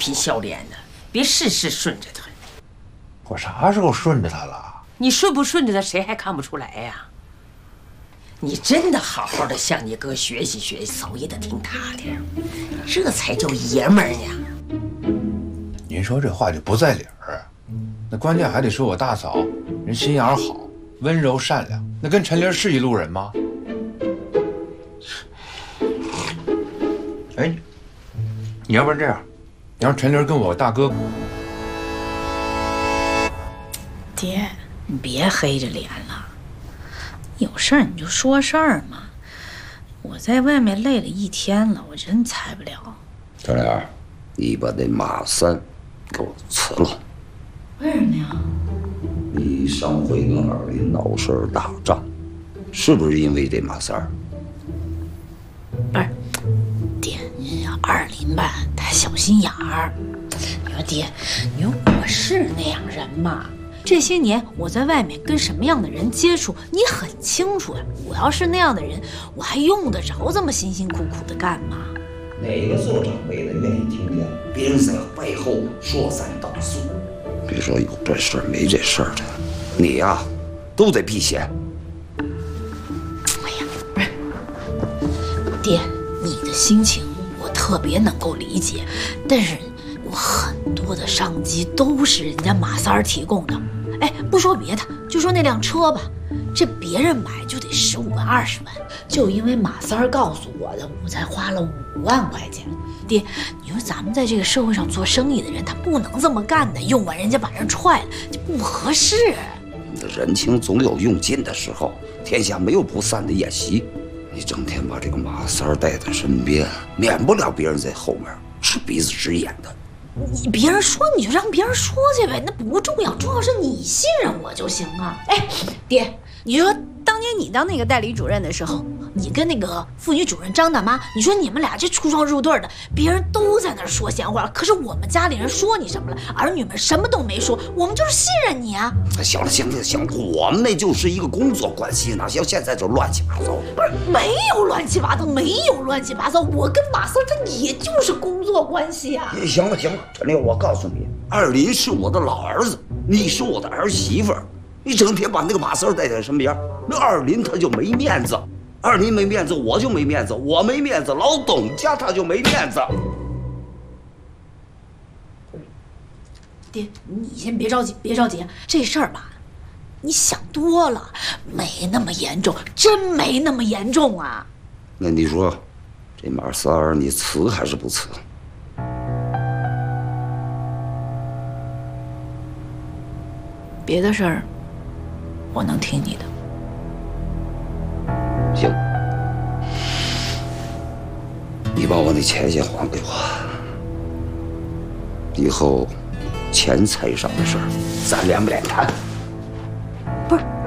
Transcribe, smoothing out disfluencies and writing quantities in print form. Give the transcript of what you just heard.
皮笑脸的，别事事顺着他。 我啥时候顺着他了？ 你顺不顺着他，谁还看不出来呀？你真的好好的向你哥学习学习，嫂也得听他的，这才叫爷们儿呢。 您说这话就不在理儿，那关键还得说我大嫂人心眼好，温柔善良，那跟陈琳是一路人吗？哎，你要不然这样，你让陈琳跟我大哥。 爹，你别黑着脸了，有事儿你就说事儿嘛。我在外面累了一天了，我真裁不了。 陈莲，你把那马三给我辞了。 为什么呀？ 你上回跟二林闹事儿打仗，是不是因为这马三儿？ 不是，爹，二林吧，他小心眼儿。你说爹，你说我是那样人吗？这些年我在外面跟什么样的人接触，你很清楚呀。我要是那样的人，我还用得着这么辛辛苦苦的干吗？ 哪个做长辈的愿意听见别人在背后说三道四？别说有这事儿没这事儿的，你呀，都得避嫌。 哎呀，不是，爹，你的心情我特别能够理解，但是我很多的商机都是人家马三儿提供的。哎，不说别的，就说那辆车吧，这别人买就得15万20万，就因为马三儿告诉我的，我才花了5万块钱。爹，你说咱们在这个社会上做生意的人，他不能这么干的，用完人家把人踹了，这不合适。 人情总有用尽的时候，天下没有不散的宴席。你整天把这个马三儿带在身边，免不了别人在后面吃鼻子直眼的。 你别人说你就让别人说去呗，那不重要，重要是你信任我就行啊。哎，爹，你说当年你当那个代理主任的时候，你跟那个妇女主任张大妈，你说你们俩这出双入对的，别人都在那儿说闲话，可是我们家里人说你什么了？儿女们什么都没说，我们就是信任你啊。 行了行了行了，我们那就是一个工作关系，哪像现在这乱七八糟。 不是，没有乱七八糟，没有乱七八糟，我跟马三这也就是工作关系啊。 行了行了，陈六，我告诉你，二林是我的老儿子，你是我的儿媳妇儿，你整天把那个马三带在身边，那二林他就没面子，二林没面子，我就没面子，我没面子，老董家他就没面子。 爹，你先别着急，别着急，这事儿吧，你想多了，没那么严重，真没那么严重啊。 那你说，这马三儿你辞还是不辞？ 别的事儿，我能听你的。 行，你把我那钱先还给我，以后钱财上的事儿，咱两不两谈。 不是，